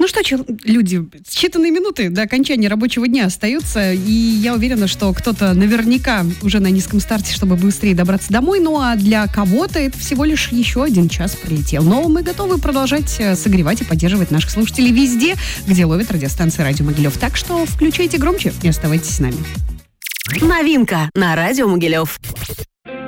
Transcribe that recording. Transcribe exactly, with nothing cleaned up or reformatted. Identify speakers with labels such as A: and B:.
A: Ну что, чел- люди, считанные минуты до окончания рабочего дня остаются, и я уверена, что кто-то наверняка уже на низком старте, чтобы быстрее добраться домой, ну а для кого-то это всего лишь еще один час прилетел. Но мы готовы продолжать э, согревать и поддерживать наших слушателей везде, где ловит радиостанция «Радио Могилев». Так что включайте громче и оставайтесь с нами.
B: Новинка на Радио Могилев.